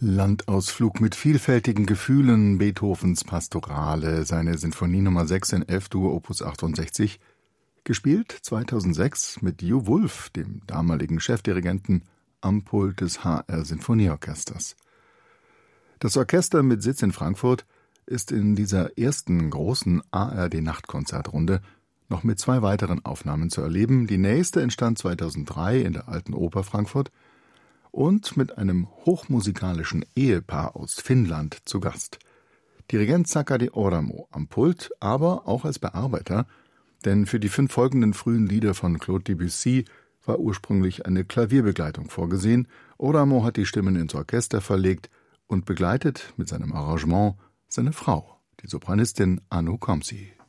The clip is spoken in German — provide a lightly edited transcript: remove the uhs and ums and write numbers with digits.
Landausflug mit vielfältigen Gefühlen, Beethovens Pastorale, seine Sinfonie Nummer 6 in F-Dur Opus 68, gespielt 2006 mit Jo Wulff, dem damaligen Chefdirigenten, am Pult des HR Sinfonieorchesters. Das Orchester mit Sitz in Frankfurt ist in dieser ersten großen ARD-Nachtkonzertrunde noch mit 2 weiteren Aufnahmen zu erleben. Die nächste entstand 2003 in der Alten Oper Frankfurt und mit einem hochmusikalischen Ehepaar aus Finnland zu Gast. Dirigent Sakari Oramo am Pult, aber auch als Bearbeiter, denn für die 5 folgenden frühen Lieder von Claude Debussy war ursprünglich eine Klavierbegleitung vorgesehen. Oramo hat die Stimmen ins Orchester verlegt und begleitet mit seinem Arrangement seine Frau, die Sopranistin Anu Komsi.